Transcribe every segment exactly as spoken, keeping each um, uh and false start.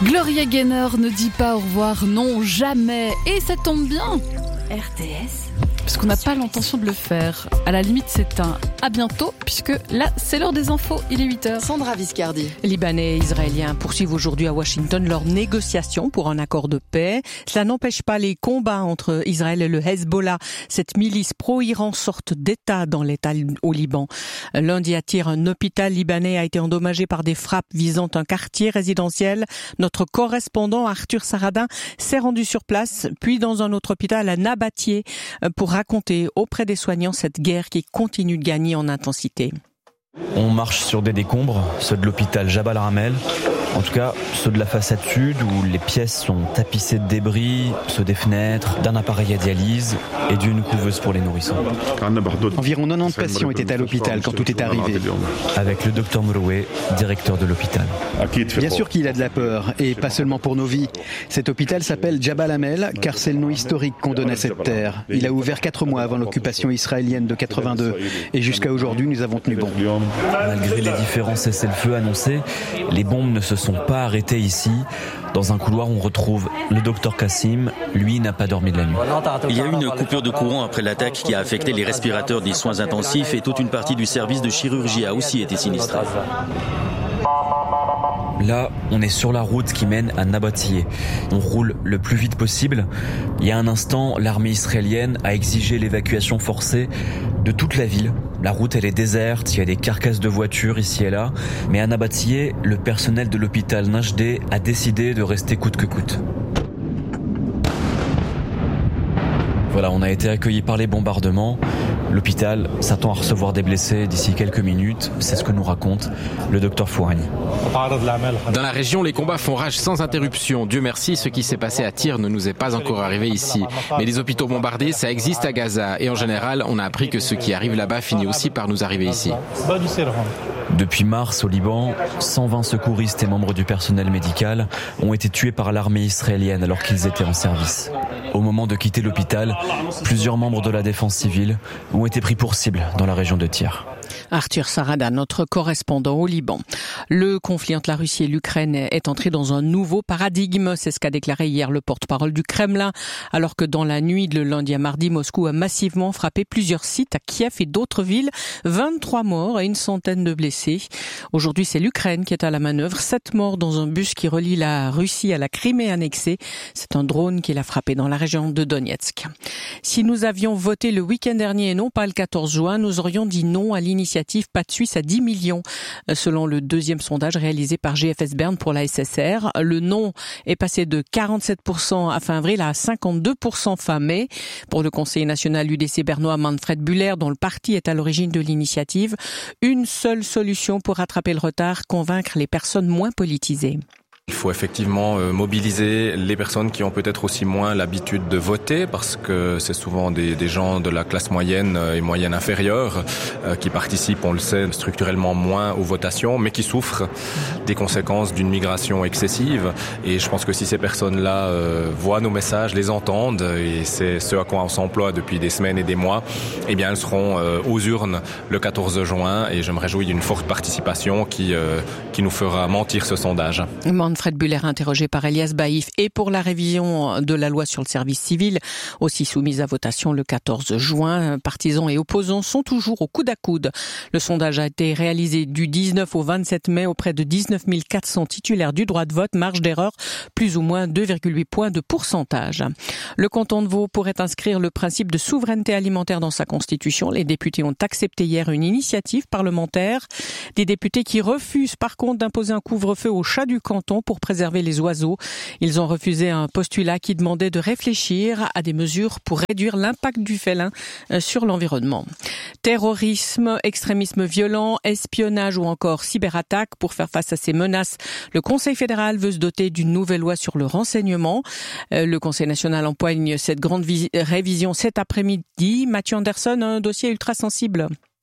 Gloria Gaynor ne dit pas au revoir, non, jamais. Et ça tombe bien. R T S. Parce qu'on n'a pas l'intention de le faire. À la limite, c'est un à bientôt, puisque là, c'est l'heure des infos, il est huit heures. Sandra Viscardi. Libanais et Israéliens poursuivent aujourd'hui à Washington leurs négociations pour un accord de paix. Cela n'empêche pas les combats entre Israël et le Hezbollah. Cette milice pro-Iran, sorte d'État dans l'État au Liban. Lundi à Tyr, un hôpital libanais a été endommagé par des frappes visant un quartier résidentiel. Notre correspondant Arthur Saradin s'est rendu sur place, puis dans un autre hôpital à Nabatieh, pour raconter auprès des soignants cette guerre qui continue de gagner en intensité. On marche sur des décombres, ceux de l'hôpital Jabal Ramel, en tout cas ceux de la façade sud où les pièces sont tapissées de débris, ceux des fenêtres, d'un appareil à dialyse et d'une couveuse pour les nourrissons. Environ quatre-vingt-dix patients étaient à l'hôpital quand tout est arrivé. Avec le docteur Mouroué, directeur de l'hôpital. Bien sûr qu'il a de la peur, et pas seulement pour nos vies. Cet hôpital s'appelle Jabal Hamel, car c'est le nom historique qu'on donne à cette terre. Il a ouvert quatre mois avant l'occupation israélienne de quatre-vingt-deux, et jusqu'à aujourd'hui nous avons tenu bon. Malgré les différents cessez-le-feu annoncés, les bombes ne se sont pas arrêtées ici. Dans un couloir, on retrouve le docteur Kassim. Lui n'a pas dormi de la nuit. Il y a eu une coupure de courant après l'attaque qui a affecté les respirateurs des soins intensifs et toute une partie du service de chirurgie a aussi été sinistrée. Là, on est sur la route qui mène à Nabatieh. On roule le plus vite possible. Il y a un instant, l'armée israélienne a exigé l'évacuation forcée de toute la ville. La route, elle est déserte, il y a des carcasses de voitures ici et là. Mais à Nabatieh, le personnel de l'hôpital Najdeh a décidé de rester coûte que coûte. Voilà, on a été accueillis par les bombardements. L'hôpital s'attend à recevoir des blessés d'ici quelques minutes. C'est ce que nous raconte le docteur Fouani. Dans la région, les combats font rage sans interruption. Dieu merci, ce qui s'est passé à Tyr ne nous est pas encore arrivé ici. Mais les hôpitaux bombardés, ça existe à Gaza. Et en général, on a appris que ce qui arrive là-bas finit aussi par nous arriver ici. Depuis mars, au Liban, cent vingt secouristes et membres du personnel médical ont été tués par l'armée israélienne alors qu'ils étaient en service. Au moment de quitter l'hôpital, plusieurs membres de la défense civile ont été pris pour cible dans la région de Tyr. Arthur Sarada, notre correspondant au Liban. Le conflit entre la Russie et l'Ukraine est entré dans un nouveau paradigme. C'est ce qu'a déclaré hier le porte-parole du Kremlin. Alors que dans la nuit de lundi à mardi, Moscou a massivement frappé plusieurs sites à Kiev et d'autres villes. vingt-trois morts et une centaine de blessés. Aujourd'hui, c'est l'Ukraine qui est à la manœuvre. Sept morts dans un bus qui relie la Russie à la Crimée annexée. C'est un drone qui l'a frappé dans la région de Donetsk. Si nous avions voté le week-end dernier et non pas le quatorze juin, nous aurions dit non à l'initiative Pas de Suisse à dix millions, selon le deuxième sondage réalisé par G F S Bern pour la S S R. Le non est passé de quarante-sept pour cent à fin avril à cinquante-deux pour cent fin mai. Pour le conseiller national U D C bernois Manfred Buller, dont le parti est à l'origine de l'initiative, une seule solution pour rattraper le retard, convaincre les personnes moins politisées. Il faut effectivement mobiliser les personnes qui ont peut-être aussi moins l'habitude de voter, parce que c'est souvent des, des gens de la classe moyenne et moyenne inférieure euh, qui participent, on le sait, structurellement moins aux votations, mais qui souffrent des conséquences d'une migration excessive. Et je pense que si ces personnes-là euh, voient nos messages, les entendent, et c'est ce à quoi on s'emploie depuis des semaines et des mois, eh bien elles seront euh, aux urnes le quatorze juin, et je me réjouis d'une forte participation qui, euh, qui nous fera mentir ce sondage. Manfred Buller interrogé par Elias Baïf. Et pour la révision de la loi sur le service civil, aussi soumise à votation le quatorze juin, partisans et opposants sont toujours au coude à coude. Le sondage a été réalisé du dix-neuf au vingt-sept mai auprès de dix-neuf mille quatre cents titulaires du droit de vote, marge d'erreur plus ou moins deux virgule huit points de pourcentage. Le canton de Vaud pourrait inscrire le principe de souveraineté alimentaire dans sa constitution. Les députés ont accepté hier une initiative parlementaire. Des députés qui refusent par contre d'imposer un couvre-feu aux chats du canton pour préserver les oiseaux. Ils ont refusé un postulat qui demandait de réfléchir à des mesures pour réduire l'impact du félin sur l'environnement. Terrorisme, extrémisme violent, espionnage ou encore cyberattaque. Pour faire face à ces menaces, le Conseil fédéral veut se doter d'une nouvelle loi sur le renseignement. Le Conseil national empoigne cette grande vis- révision cet après-midi. Mathieu Anderson, un dossier ultra sensible.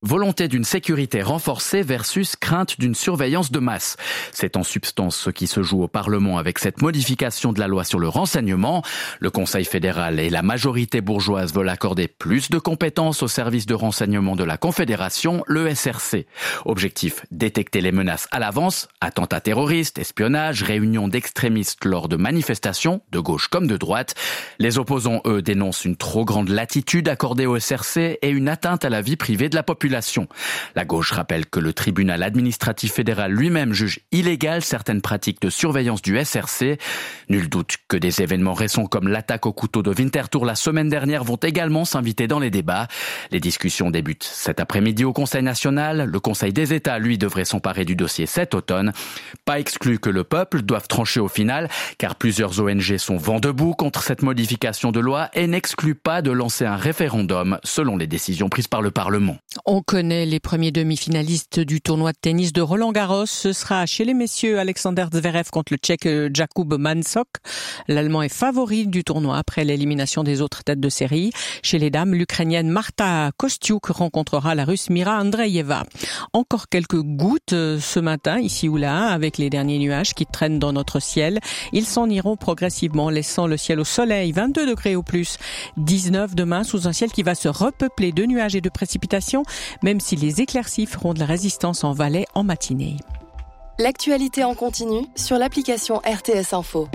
Volonté d'une sécurité renforcée versus crainte d'une surveillance de masse. C'est en substance ce qui se joue au Parlement avec cette modification de la loi sur le renseignement. Le Conseil fédéral et la majorité bourgeoise veulent accorder plus de compétences au service de renseignement de la Confédération, le S R C. Objectif, détecter les menaces à l'avance, attentats terroristes, espionnage, réunions d'extrémistes lors de manifestations, de gauche comme de droite. Les opposants, eux, dénoncent une trop grande latitude accordée au S R C et une atteinte à la vie privée de la population. La gauche rappelle que le tribunal administratif fédéral lui-même juge illégales certaines pratiques de surveillance du S R C. Nul doute que des événements récents comme l'attaque au couteau de Winterthur la semaine dernière vont également s'inviter dans les débats. Les discussions débutent cet après-midi au Conseil national. Le Conseil des États, lui, devrait s'emparer du dossier cet automne. Pas exclu que le peuple doive trancher au final, car plusieurs O N G sont vent debout contre cette modification de loi et n'excluent pas de lancer un référendum selon les décisions prises par le Parlement. On connaît les premiers demi-finalistes du tournoi de tennis de Roland-Garros. Ce sera chez les messieurs Alexander Zverev contre le Tchèque Jakub Mansok. L'Allemand est favori du tournoi après l'élimination des autres têtes de série. Chez les dames, l'Ukrainienne Marta Kostyuk rencontrera la Russe Mira Andreeva. Encore quelques gouttes ce matin, ici ou là, avec les derniers nuages qui traînent dans notre ciel. Ils s'en iront progressivement, laissant le ciel au soleil, vingt-deux degrés au plus. dix-neuf demain, sous un ciel qui va se repeupler de nuages et de précipitations, même si les éclaircies feront de la résistance en Valais en matinée. L'actualité en continu sur l'application R T S Info.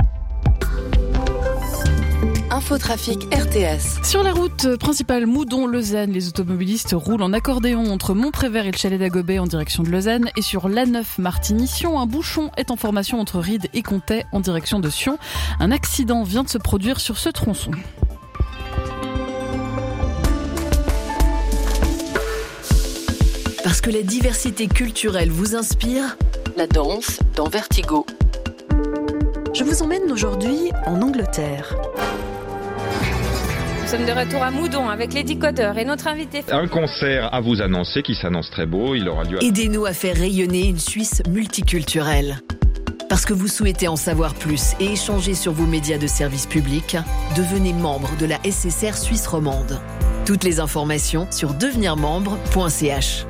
Infotrafic R T S. Sur la route principale Moudon-Lausanne, les automobilistes roulent en accordéon entre Montprévert et le chalet d'Agobet en direction de Lausanne. Et sur l'A neuf Martigny-Sion, un bouchon est en formation entre Ried et Comtet en direction de Sion. Un accident vient de se produire sur ce tronçon. Parce que la diversité culturelle vous inspire, la danse dans Vertigo. Je vous emmène aujourd'hui en Angleterre. Nous sommes de retour à Moudon avec Lady Cotter et notre invité. Un concert à vous annoncer qui s'annonce très beau. Il aura lieu à... Aidez-nous à faire rayonner une Suisse multiculturelle. Parce que vous souhaitez en savoir plus et échanger sur vos médias de service public, devenez membre de la S S R Suisse romande. Toutes les informations sur devenir membre point c h.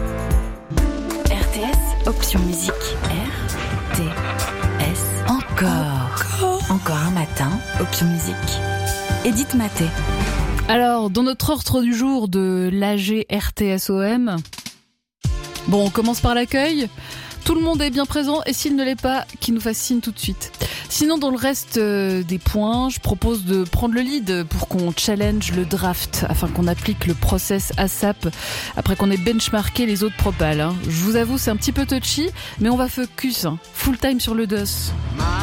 R T S, option musique. R T S. Encore. Encore. Encore un matin, option musique. Edith Maté. Alors, dans notre ordre du jour de l'A G R T S O M, bon, on commence par l'accueil. Tout le monde est bien présent et s'il ne l'est pas, qu'il nous fasse signe tout de suite. Sinon, dans le reste euh, des points, je propose de prendre le lead pour qu'on challenge le draft afin qu'on applique le process ASAP après qu'on ait benchmarké les autres propals. Hein. Je vous avoue, c'est un petit peu touchy, mais on va focus, hein, full time sur le D O S.